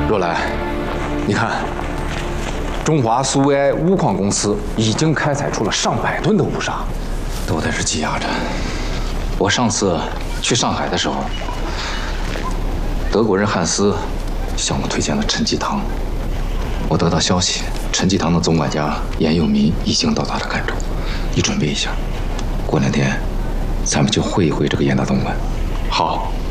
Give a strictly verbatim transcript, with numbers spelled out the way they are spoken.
若兰，你看，中华苏维埃钨矿公司已经开采出了上百吨的钨砂， 都在这积压着。我上次去上海的时候，德国人汉斯向我推荐了陈继堂。我得到消息，陈继堂的总管家严佑民已经到达了赣州。你准备一下，过两天咱们就会一会这个严大总管。 好。